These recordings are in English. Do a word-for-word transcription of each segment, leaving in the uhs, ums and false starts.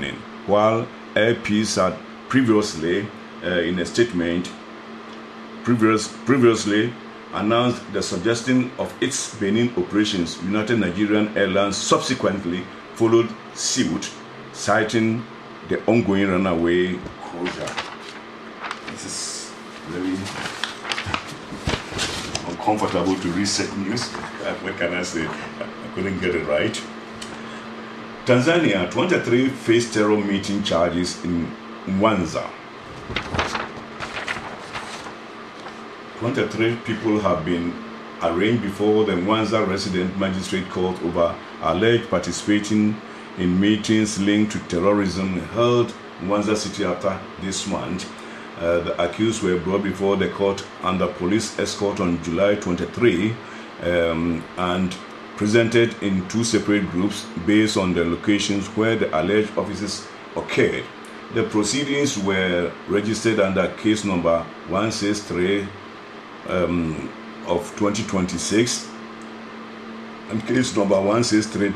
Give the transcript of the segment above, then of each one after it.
Benin, while Air Peace had previously, uh, in a statement, previous, previously announced the suggestion of its Benin operations. United Nigerian Airlines subsequently followed suit, citing the ongoing runaway closure. This is very uncomfortable to read such news. What can I say? I couldn't get it right. Tanzania, twenty-three face terror meeting charges in Mwanza. twenty-three people have been arraigned before the Mwanza Resident Magistrate Court over alleged participating in meetings linked to terrorism held in Mwanza City after this month. Uh, the accused were brought before the court under police escort on July twenty-third um, and presented in two separate groups based on the locations where the alleged offences occurred. The proceedings were registered under case number one sixty-three um, of twenty twenty-six and case number one six three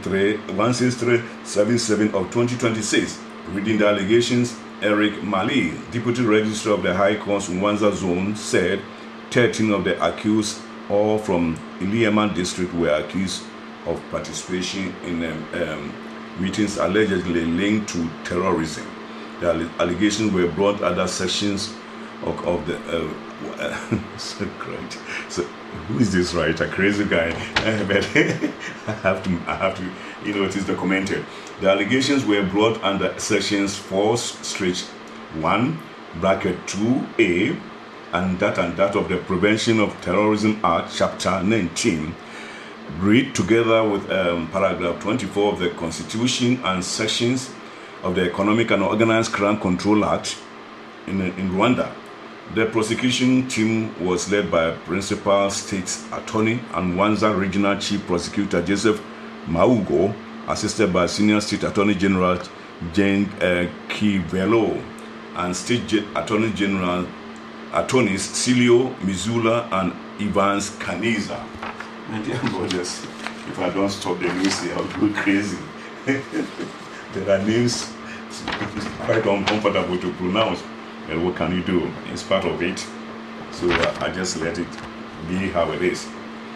seven seven of twenty twenty-six. Reading the allegations, Eric Mali, Deputy Registrar of the High Court Mwanza Zone, said thirteen of the accused, all from Iliaman District, were accused of participation in um, um, meetings allegedly linked to terrorism. The allegations were brought under sections of, of the uh, so great. So who is this writer? Crazy guy. But I have to, I have to, you know, it is documented. The allegations were brought under sections four straight one bracket two A and that and that of the Prevention of Terrorism Act, Chapter nineteen. Read together with um, paragraph twenty-four of the Constitution and sections of the Economic and Organized Crime Control Act in, in Rwanda. The prosecution team was led by Principal State Attorney and Mwanza Regional Chief Prosecutor Joseph Maugo, assisted by Senior State Attorney General Jane uh, Kivelo and State G- Attorney General Attorneys Celio Mizula and Evans Kaniza. My dear brothers, if I don't stop the news here, I'll go crazy. There are names quite uncomfortable to pronounce. And what can you do? It's part of it. So uh, I just let it be how it is.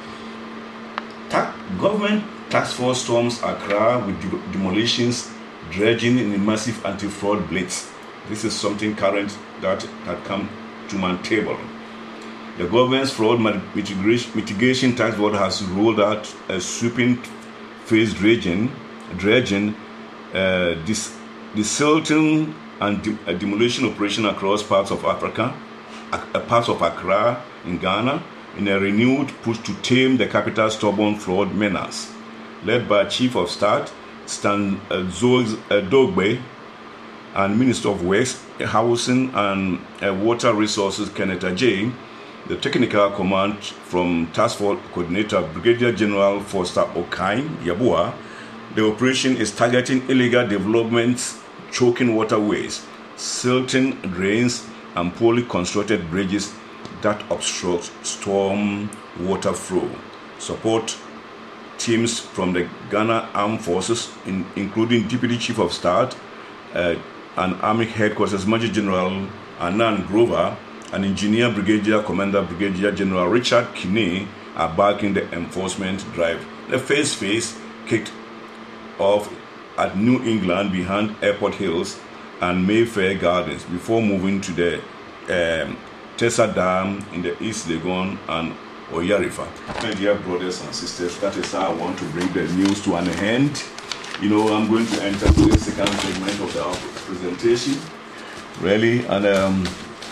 Ta- government task force storms Accra with de- demolitions, dredging in a massive anti-fraud blitz. This is something current that had come to my table. The government's fraud mitigation task force has rolled out a sweeping phase dredging, dredging, uh, dis- desilting and de- a demolition operation across parts of Africa, a, a parts of Accra in Ghana, in a renewed push to tame the capital's stubborn fraud menace. Led by Chief of Staff Stan uh, Dogbe and Minister of Works, Housing and uh, Water Resources Kenneth Ajay, the technical command from Task Force Coordinator Brigadier General Foster Okai Yabua, the operation is targeting illegal developments, choking waterways, silting drains, and poorly constructed bridges that obstruct storm water flow. Support teams from the Ghana Armed Forces, in, including Deputy Chief of Staff uh, and Army Headquarters Major General Anand Grover, and Engineer Brigadier Commander Brigadier General Richard Kinney are backing the enforcement drive. The first phase kicked off at New England behind Airport Hills and Mayfair Gardens before moving to the um, Tessa Dam in the East Legon and Oyarifa. My dear brothers and sisters, that is how I want to bring the news to an end. You know, I'm going to enter to the second segment of the presentation. Really, and um,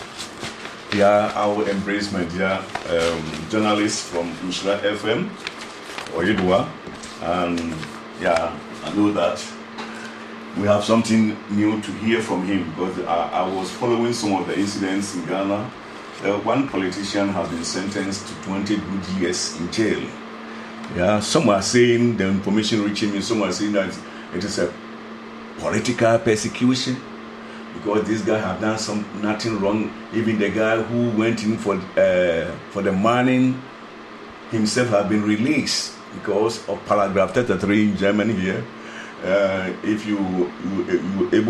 yeah, I will embrace my dear um, journalist from Nshira F M, Oyedwa, and yeah, I know that we have something new to hear from him because I, I was following some of the incidents in Ghana. Uh, one politician has been sentenced to twenty good years in jail. Yeah, some are saying the information reaching me, some are saying that it is a political persecution because this guy have done some nothing wrong. Even the guy who went in for uh, for the money himself have been released because of paragraph thirty-three in Germany here. Uh, if you you, you able